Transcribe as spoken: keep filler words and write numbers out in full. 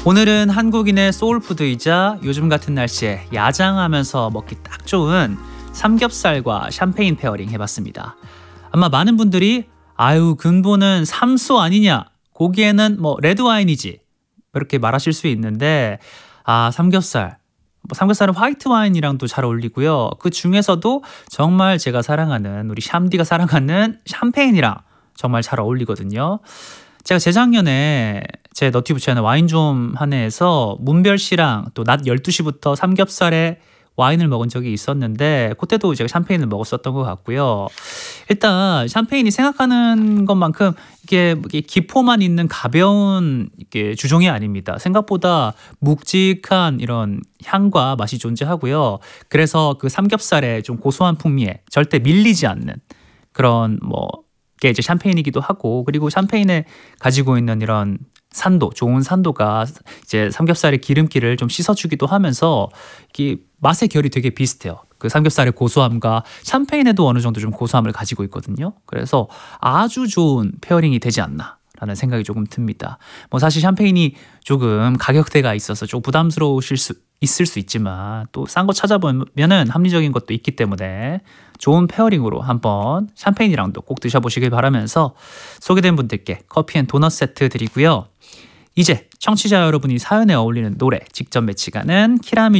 오늘은 한국인의 소울푸드이자 요즘 같은 날씨에 야장하면서 먹기 딱 좋은 삼겹살과 샴페인 페어링 해봤습니다. 아마 많은 분들이 아유 근본은 삼수 아니냐, 고기에는 뭐 레드와인이지 이렇게 말하실 수 있는데, 아 삼겹살 뭐 삼겹살은 화이트 와인이랑도 잘 어울리고요. 그 중에서도 정말 제가 사랑하는, 우리 샴디가 사랑하는 샴페인이랑 정말 잘 어울리거든요. 제가 재작년에 제 너튜브 채널 와인 좀 하네에서 문별 씨랑 또 낮 열두 시부터 삼겹살에 와인을 먹은 적이 있었는데, 그때도 제가 샴페인을 먹었었던 것 같고요. 일단 샴페인이 생각하는 것만큼 이게 기포만 있는 가벼운 이게 주종이 아닙니다. 생각보다 묵직한 이런 향과 맛이 존재하고요. 그래서 그 삼겹살의 좀 고소한 풍미에 절대 밀리지 않는 그런 뭐 게 이제 샴페인이기도 하고, 그리고 샴페인에 가지고 있는 이런 산도, 좋은 산도가 이제 삼겹살의 기름기를 좀 씻어주기도 하면서 이 맛의 결이 되게 비슷해요. 그 삼겹살의 고소함과 샴페인에도 어느 정도 좀 고소함을 가지고 있거든요. 그래서 아주 좋은 페어링이 되지 않나 라는 생각이 조금 듭니다. 뭐 사실 샴페인이 조금 가격대가 있어서 좀 부담스러우실 수 있을 수 있지만, 또 싼 거 찾아보면은 합리적인 것도 있기 때문에 좋은 페어링으로 한번 샴페인이랑도 꼭 드셔보시길 바라면서, 소개된 분들께 커피 앤 도넛 세트 드리고요. 이제 청취자 여러분이 사연에 어울리는 노래 직접 매치가는 키라뮤직